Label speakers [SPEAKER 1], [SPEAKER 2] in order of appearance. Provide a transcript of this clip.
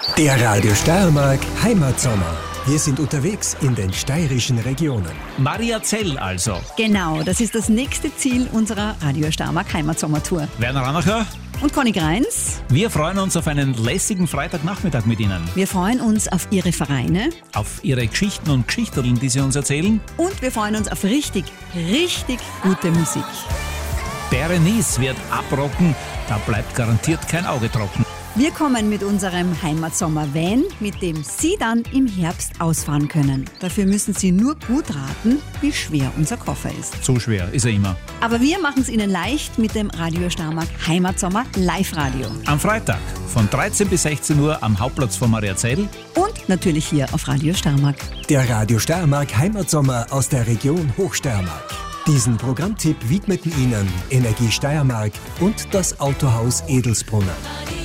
[SPEAKER 1] Der Radio Steiermark Heimatsommer. Wir sind unterwegs in den steirischen Regionen.
[SPEAKER 2] Mariazell also.
[SPEAKER 3] Genau, das ist das nächste Ziel unserer Radio Steiermark Heimatsommertour.
[SPEAKER 2] Werner Ranacher.
[SPEAKER 3] Und Conny Greins.
[SPEAKER 2] Wir freuen uns auf einen lässigen Freitagnachmittag mit Ihnen.
[SPEAKER 3] Wir freuen uns auf Ihre Vereine.
[SPEAKER 2] Auf Ihre Geschichten und Geschichteln, die Sie uns erzählen.
[SPEAKER 3] Und wir freuen uns auf richtig gute Musik.
[SPEAKER 2] Berenice wird abrocken, da bleibt garantiert kein Auge trocken.
[SPEAKER 3] Wir kommen mit unserem Heimatsommer-Van, mit dem Sie dann im Herbst ausfahren können. Dafür müssen Sie nur gut raten, wie schwer unser Koffer ist.
[SPEAKER 2] So schwer ist er immer.
[SPEAKER 3] Aber wir machen es Ihnen leicht mit dem Radio Steiermark Heimatsommer Live-Radio.
[SPEAKER 2] Am Freitag von 13 bis 16 Uhr am Hauptplatz von Mariazell.
[SPEAKER 3] Und natürlich hier auf Radio Steiermark.
[SPEAKER 1] Der Radio Steiermark Heimatsommer aus der Region Hochsteiermark. Diesen Programmtipp widmeten Ihnen Energie Steiermark und das Autohaus Edelsbrunner.